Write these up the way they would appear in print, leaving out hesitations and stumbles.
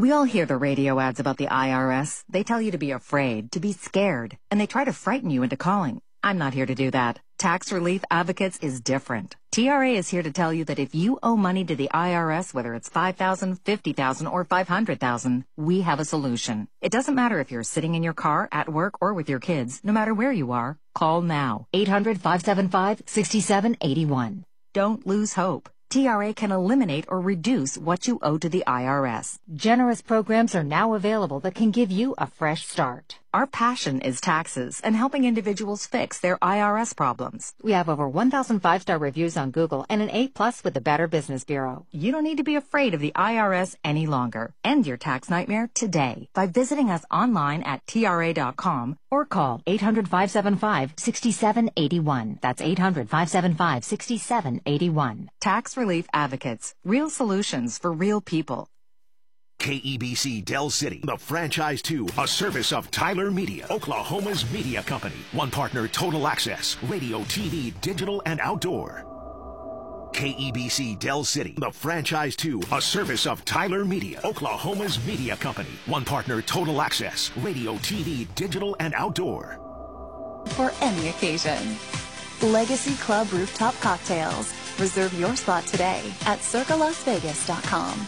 We all hear the radio ads about the IRS. They tell you to be afraid, to be scared, and they try to frighten you into calling. I'm not here to do that. Tax Relief Advocates is different. TRA is here to tell you that if you owe money to the IRS, whether it's $5,000, $50,000, or $500,000, we have a solution. It doesn't matter if you're sitting in your car, at work, or with your kids. No matter where you are, call now. 800-575-6781. Don't lose hope. TRA can eliminate or reduce what you owe to the IRS. Generous programs are now available that can give you a fresh start. Our passion is taxes and helping individuals fix their IRS problems. We have over 1,000 5-star reviews on Google and an A+ with the Better Business Bureau. You don't need to be afraid of the IRS any longer. End your tax nightmare today by visiting us online at TRA.com or call 800-575-6781. That's 800-575-6781. Tax Relief Advocates. Real solutions for real people. KEBC Del City, the franchise 2, a service of Tyler Media, Oklahoma's media company. One partner, Total Access, radio, TV, digital, and outdoor. KEBC Del City, the franchise 2, a service of Tyler Media, Oklahoma's media company. One partner, Total Access, radio, TV, digital, and outdoor. For any occasion. Legacy Club Rooftop Cocktails. Reserve your spot today at circalasvegas.com.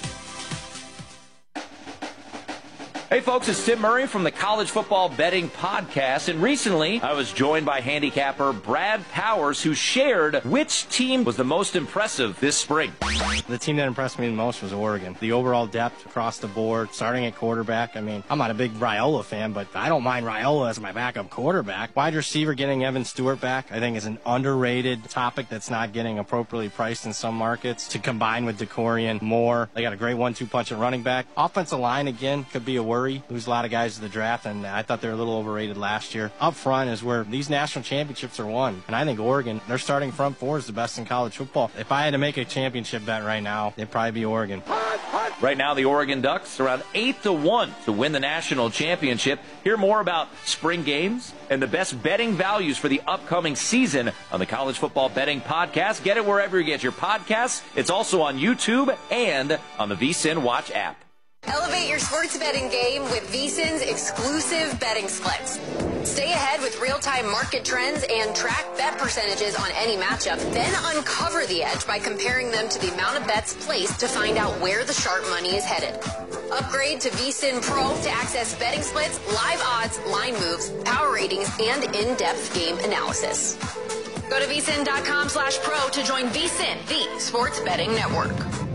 Hey folks, it's Tim Murray from the College Football Betting Podcast, and recently I was joined by handicapper Brad Powers, who shared which team was the most impressive this spring. The team that impressed me the most was Oregon. The overall depth across the board, starting at quarterback. I mean, I'm not a big Raiola fan, but I don't mind Raiola as my backup quarterback. Wide receiver, getting Evan Stewart back, I think is an underrated topic that's not getting appropriately priced in some markets. To combine with DeCorian, Moore, they got a great 1-2 punch at running back. Offensive line, again, could be a worry. Lose a lot of guys to the draft, and I thought they were a little overrated last year. Up front is where these national championships are won, and I think Oregon, their starting front four is the best in college football. If I had to make a championship bet right now, it'd probably be Oregon. Right now, the Oregon Ducks are around 8-1 to win the national championship. Hear more about spring games and the best betting values for the upcoming season on the College Football Betting Podcast. Get it wherever you get your podcasts. It's also on YouTube and on the VSiN Watch app. Elevate your sports betting game with VSiN's exclusive betting splits. Stay ahead with real-time market trends and track bet percentages on any matchup. Then uncover the edge by comparing them to the amount of bets placed to find out where the sharp money is headed. Upgrade to VSiN Pro to access betting splits, live odds, line moves, power ratings, and in-depth game analysis. Go to VSiN.com/pro to join VSiN, the sports betting network.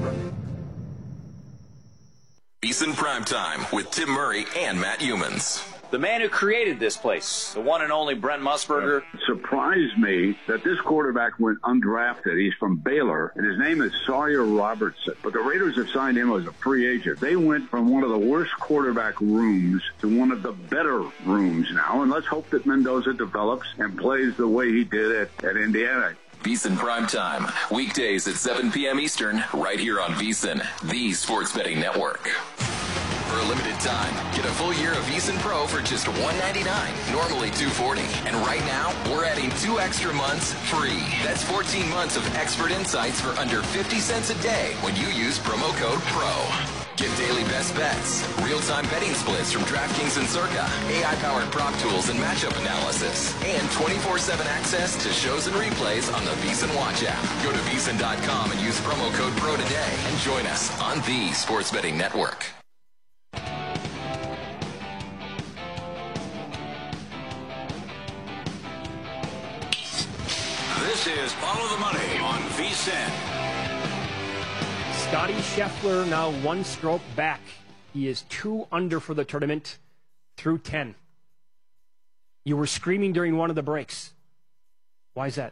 VSiN Primetime with Tim Murray and Matt Humans. The man who created this place, the one and only Brent Musburger. It surprised me that this quarterback went undrafted. He's from Baylor, and his name is Sawyer Robertson. But the Raiders have signed him as a free agent. They went from one of the worst quarterback rooms to one of the better rooms now, and let's hope that Mendoza develops and plays the way he did at Indiana. VSiN Primetime, weekdays at 7 p.m. Eastern, right here on VSiN, the sports betting network. For a limited time, get a full year of VSiN Pro for just $199, normally $240. And right now, we're adding 2 extra months free. That's 14 months of expert insights for under 50 cents a day when you use promo code PRO. Get daily best bets, real-time betting splits from DraftKings and Circa, AI-powered prop tools and matchup analysis, and 24/7 access to shows and replays on the VSiN Watch app. Go to VSiN.com and use promo code PRO today and join us on the Sports Betting Network. This is Follow the Money on VSiN. Scotty Scheffler now 1 stroke back. He is 2 under for the tournament through 10. You were screaming during one of the breaks. Why is that?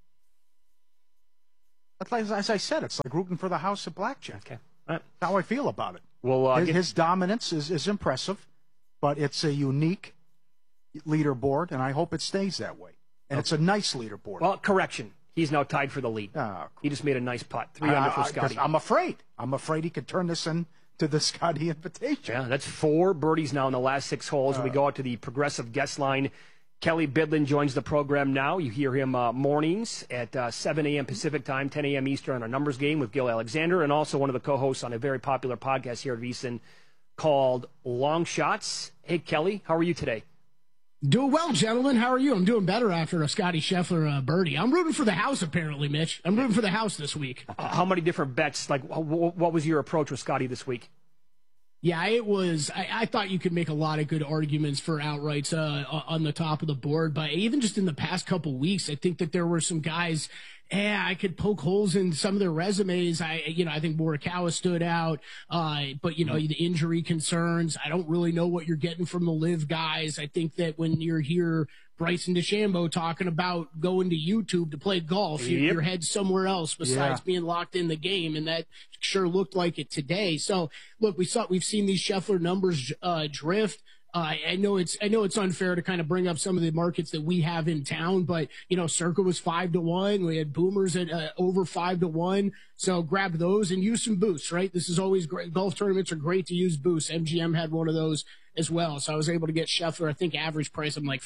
As I said, it's like rooting for the house of blackjack. Okay. All right. That's how I feel about it. Well, his dominance is impressive, but it's a unique leaderboard, and I hope it stays that way. And it's a nice leaderboard. Well, correction. He's now tied for the lead. He just made a nice putt. 3 under for Scotty. I'm afraid he could turn this into the Scotty Invitation. Yeah, that's 4 birdies now in the last 6 holes. We go out to the progressive guest line. Kelly Bidlin joins the program now. You hear him mornings at 7 a.m. Pacific time, 10 a.m. Eastern on our numbers game with Gil Alexander, and also one of the co-hosts on a very popular podcast here at VSiN, called Long Shots. Hey, Kelly, how are you today? Doing well, gentlemen. How are you? I'm doing better after a Scotty Scheffler birdie. I'm rooting for the house, apparently, Mitch. I'm rooting for the house this week. How many different bets? Like, what was your approach with Scotty this week? Yeah, it was. I thought you could make a lot of good arguments for outrights on the top of the board, but even just in the past couple weeks, I think that there were some guys. I could poke holes in some of their resumes. I think Morikawa stood out, but the injury concerns. I don't really know what you're getting from the live guys. I think that when you're here, Bryson DeChambeau talking about going to YouTube to play golf, your head's somewhere else besides being locked in the game, and that sure looked like it today. So look, we've seen these Scheffler numbers drift. I know it's unfair to kind of bring up some of the markets that we have in town, but Circa was 5-1. We had Boomers at over 5-1. So grab those and use some boosts, right? This is always great. Golf tournaments are great to use boosts. MGM had one of those as well. So I was able to get Scheffler. I think average price I'm like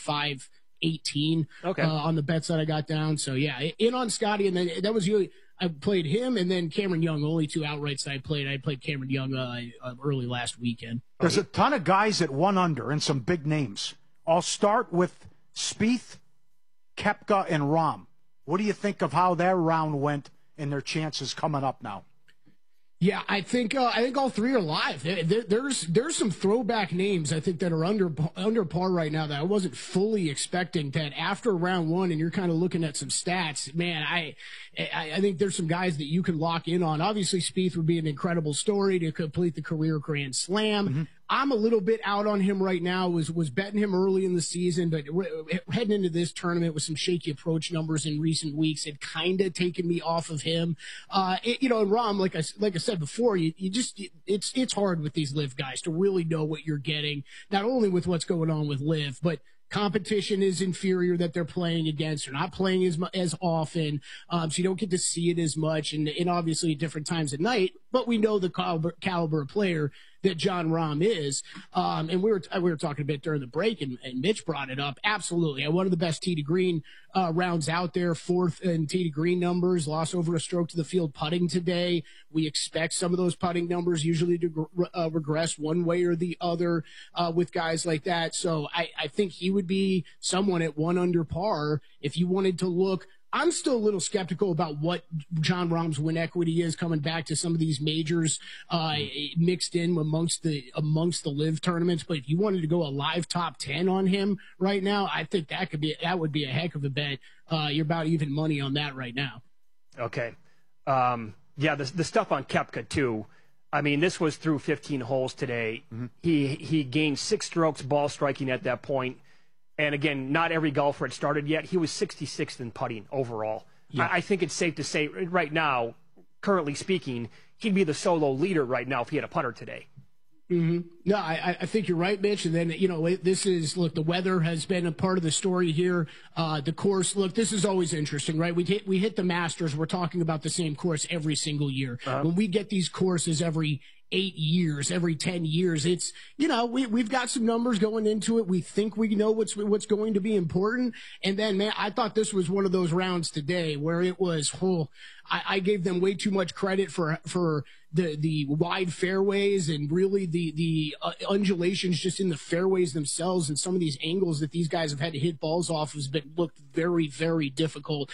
518 on the bets that I got down. So yeah, in on Scotty, and then that was really. I played him and then Cameron Young, only two outrights that I played. I played Cameron Young early last weekend. There's a ton of guys at 1 under and some big names. I'll start with Spieth, Koepka, and Rahm. What do you think of how their round went and their chances coming up now? Yeah, I think all three are live. There's some throwback names I think that are under par right now that I wasn't fully expecting. That after round one, and you're kind of looking at some stats, man, I think there's some guys that you can lock in on. Obviously, Spieth would be an incredible story to complete the career Grand Slam. Mm-hmm. I'm a little bit out on him right now. Was betting him early in the season, but heading into this tournament with some shaky approach numbers in recent weeks, it kind of taken me off of him. And Rahm, like I said before, it's hard with these live guys to really know what you're getting, not only with what's going on with live, but competition is inferior that they're playing against. They're not playing as often, so you don't get to see it as much, and obviously at different times at night. But we know the caliber of player that Jon Rahm is, and we were talking a bit during the break, and Mitch brought it up. Absolutely, one of the best tee to green rounds out there, fourth in tee to green numbers. Lost over a stroke to the field putting today. We expect some of those putting numbers usually to regress one way or the other with guys like that. So I think he would be someone at 1 under par if you wanted to look. I'm still a little skeptical about what Jon Rahm's win equity is coming back to some of these majors mixed in amongst the live tournaments. But if you wanted to go a live top 10 on him right now, I think that would be a heck of a bet. You're about even money on that right now. Okay. The stuff on Koepka too. I mean, this was through 15 holes today. Mm-hmm. He gained 6 strokes ball striking at that point. And again, not every golfer had started yet. He was 66th in putting overall. Yeah. I think it's safe to say right now, currently speaking, he'd be the solo leader right now if he had a putter today. Mm-hmm. No, I think you're right, Mitch. And then, the weather has been a part of the story here. The course, this is always interesting, right? We hit the Masters. We're talking about the same course every single year. Uh-huh. When we get these courses every 8 years, every 10 years, it's, we've got some numbers going into it. We think we know what's going to be important. And then, man, I thought this was one of those rounds today where it was, I gave them way too much credit for the wide fairways and really the undulations just in the fairways themselves, and some of these angles that these guys have had to hit balls off looked very, very difficult.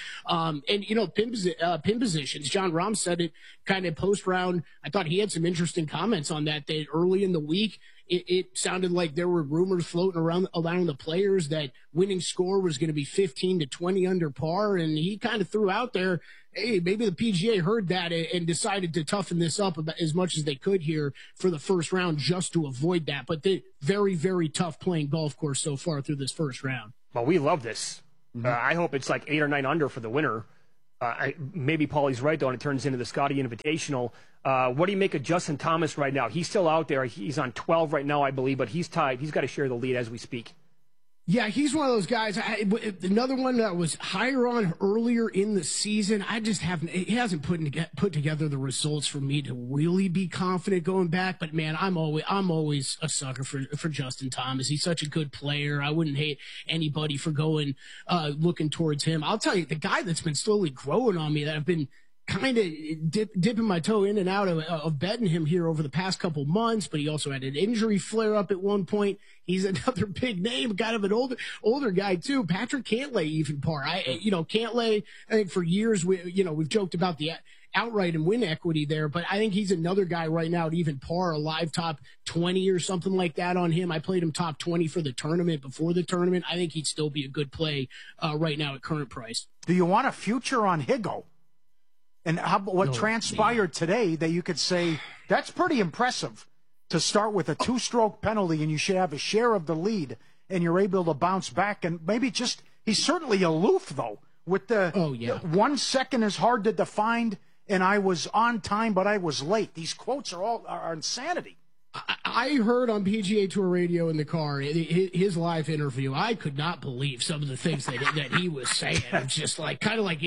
Pin positions. Jon Rahm said it kind of post round. I thought he had some interesting comments on that early in the week. It sounded like there were rumors floating around the players that winning score was going to be 15 to 20 under par, and he kind of threw out there, hey, maybe the PGA heard that and decided to toughen this up as much as they could here for the first round just to avoid that. But they very, very tough playing golf course so far through this first round. Well, we love this. Mm-hmm. I hope it's like 8 or 9 under for the winner. Maybe Paulie's right, though, and it turns into the Scotty Invitational. What do you make of Justin Thomas right now? He's still out there. He's on 12 right now, I believe, but he's tied. He's got to share the lead as we speak. Yeah, he's one of those guys. Another one that was higher on earlier in the season. He hasn't put together the results for me to really be confident going back. But man, I'm always a sucker for Justin Thomas. He's such a good player. I wouldn't hate anybody for looking towards him. I'll tell you, the guy that's been slowly growing on me that I've been kind of dipping my toe in and out of betting him here over the past couple months, but he also had an injury flare up at one point. He's another big name, kind of an older guy too. Patrick Cantlay, even par. Cantlay, I think for years we've joked about the outright and win equity there, but I think he's another guy right now at even par, a live top 20 or something like that on him. I played him top 20 for the tournament before the tournament. I think he'd still be a good play right now at current price. Do you want a future on Higgo? And what transpired today that you could say, that's pretty impressive to start with a 2-stroke penalty and you should have a share of the lead and you're able to bounce back and maybe just, he's certainly aloof though. With the 1 second is hard to define and I was on time but I was late. These quotes are insanity. I heard on PGA Tour radio in the car his live interview. I could not believe some of the things that he was saying. It's just like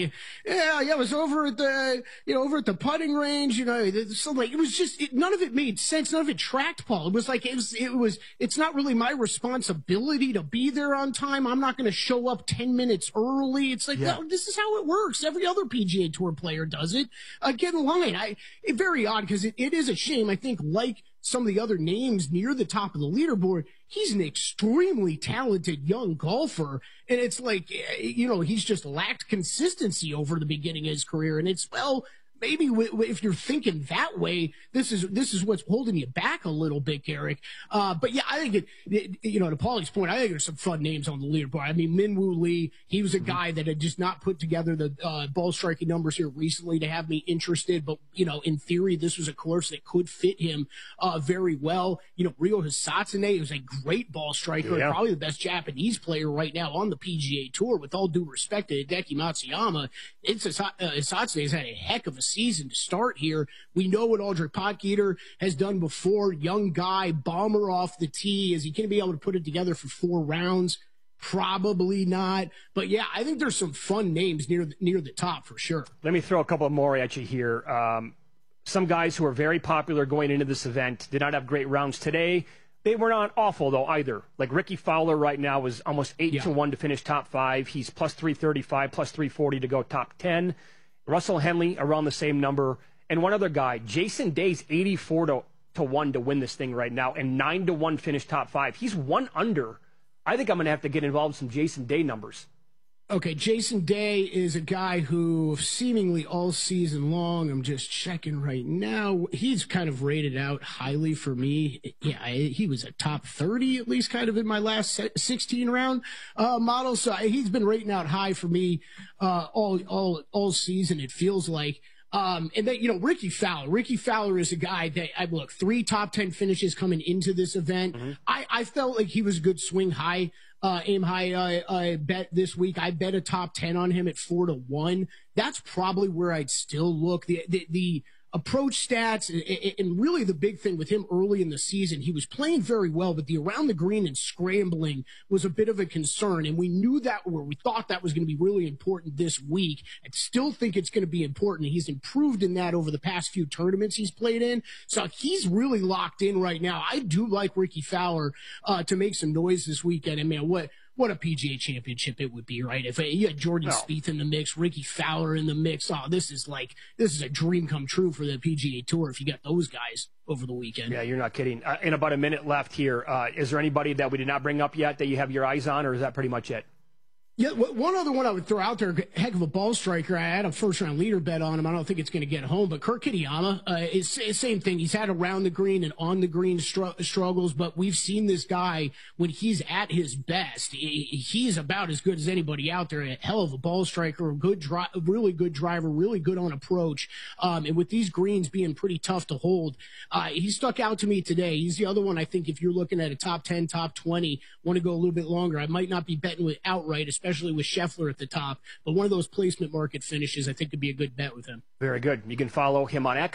I was over at the putting range. So like it was just none of it made sense. None of it tracked, Paul. It was like it's not really my responsibility to be there on time. I'm not going to show up 10 minutes early. It's like no, this is how it works. Every other PGA Tour player does it. Get in line. Very odd because it is a shame. I think like some of the other names near the top of the leaderboard, he's an extremely talented young golfer. And it's like, he's just lacked consistency over the beginning of his career. And it's, maybe if you're thinking that way, this is what's holding you back a little bit, Garrick. But yeah, I think to Paulie's point, I think there's some fun names on the leaderboard. I mean, Minwoo Lee, he was a guy that had just not put together the ball striking numbers here recently to have me interested. But in theory, this was a course that could fit him very well. Ryo Hisatsune is a great ball striker, and probably the best Japanese player right now on the PGA Tour. With all due respect to Hideki Matsuyama, Hisatsune has had a heck of a season to start here. We know what Aldrich Potgieter has done before. Young guy, bomber off the tee. Is he going to be able to put it together for 4 rounds? Probably not. But yeah, I think there's some fun names near the top for sure. Let me throw a couple more at you here. Some guys who are very popular going into this event did not have great rounds today. They were not awful, though, either. Like Ricky Fowler right now is almost 8-1 to finish top 5. He's plus 335, plus 340 to go top 10. Russell Henley around the same number. And one other guy, Jason Day's 84 to 1 to win this thing right now and 9 to 1 finish top 5. He's 1 under. I think I'm going to have to get involved in some Jason Day numbers. Okay, Jason Day is a guy who seemingly all season long, I'm just checking right now, he's kind of rated out highly for me. Yeah, he was a top 30 at least kind of in my last 16 round model. So he's been rating out high for me all season, it feels like. And then, Ricky Fowler is a guy that 3 top 10 finishes coming into this event. Mm-hmm. I felt like he was a good swing high. Aim high bet this week. I bet a top 10 on him at 4 to 1. That's probably where I'd still look. The approach stats and really the big thing with him early in the season, he was playing very well, but the around the green and scrambling was a bit of a concern. And we knew that, or we thought that was going to be really important this week. I still think it's going to be important. He's improved in that over the past few tournaments he's played in. So he's really locked in right now. I do like Ricky Fowler to make some noise this weekend. And man, what a PGA Championship it would be, right? If you had Jordan Spieth in the mix, Ricky Fowler in the mix, this is a dream come true for the PGA Tour if you got those guys over the weekend. Yeah, you're not kidding. In about a minute left here, is there anybody that we did not bring up yet that you have your eyes on, or is that pretty much it? Yeah, one other one I would throw out there, heck of a ball striker. I had a first-round leader bet on him. I don't think it's going to get home, but Kurt Kitayama is same thing. He's had around the green and on the green struggles, but we've seen this guy when he's at his best. He's about as good as anybody out there. A hell of a ball striker, really good driver, really good on approach. And with these greens being pretty tough to hold, he stuck out to me today. He's the other one I think if you're looking at a top 10, top 20, want to go a little bit longer. I might not be betting with outright, especially with Scheffler at the top, but one of those placement market finishes I think could be a good bet with him. Very good. You can follow him on X